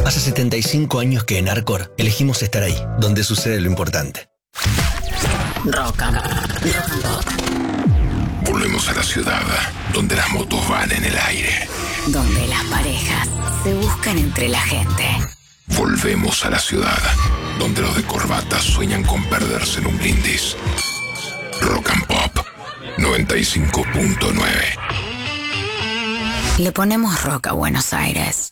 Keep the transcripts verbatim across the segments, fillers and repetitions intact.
Hace setenta y cinco años que en Arcor elegimos estar ahí, donde sucede lo importante. Rock and Pop. Volvemos a la ciudad, donde las motos van en el aire. Donde las parejas se buscan entre la gente. Volvemos a la ciudad, donde los de corbata sueñan con perderse en un brindis. Rock and Pop noventa y cinco punto nueve. Le ponemos rock a Buenos Aires.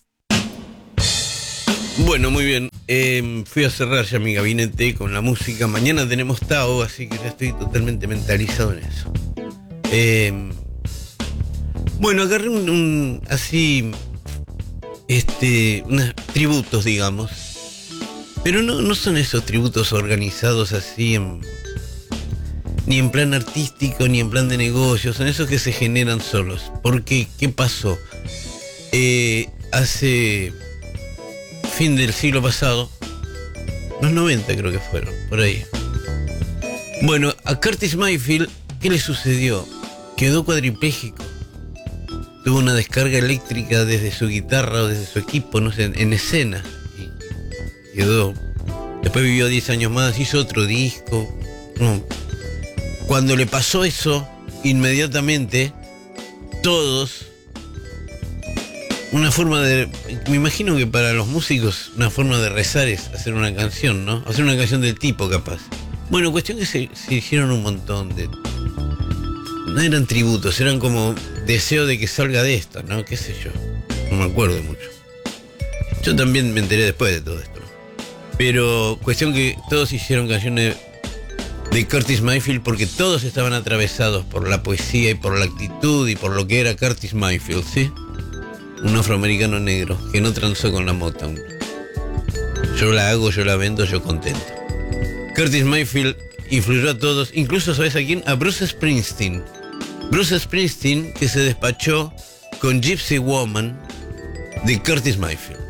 Bueno, muy bien. Eh, fui a cerrar ya mi gabinete con la música. Mañana tenemos Tao, así que ya estoy totalmente mentalizado en eso. Eh, bueno, agarré un, un así, este, unos tributos, digamos. Pero no, no son esos tributos organizados así en, ni en plan artístico, ni en plan de negocio. Son esos que se generan solos. Porque, ¿qué pasó? Eh, hace... fin del siglo pasado, los noventa creo que fueron, por ahí. Bueno, a Curtis Mayfield, ¿qué le sucedió? Quedó cuadripléjico. Tuvo una descarga eléctrica desde su guitarra o desde su equipo, no sé, en, en escena. Y quedó. Después vivió diez años más, hizo otro disco. No. Cuando le pasó eso, inmediatamente, todos... Una forma de... Me imagino que para los músicos una forma de rezar es hacer una canción, ¿no? Hacer una canción del tipo, capaz. Bueno, cuestión que se, se hicieron un montón de... No eran tributos, eran como deseo de que salga de esto, ¿no? Qué sé yo. No me acuerdo mucho. Yo también me enteré después de todo esto, ¿no? Pero cuestión que todos hicieron canciones de Curtis Mayfield porque todos estaban atravesados por la poesía y por la actitud y por lo que era Curtis Mayfield, ¿sí? Un afroamericano negro que no transó con la Motown. Yo la hago, yo la vendo, yo contento. Curtis Mayfield influyó a todos, incluso, ¿sabes a quién? A Bruce Springsteen. Bruce Springsteen, que se despachó con Gypsy Woman de Curtis Mayfield.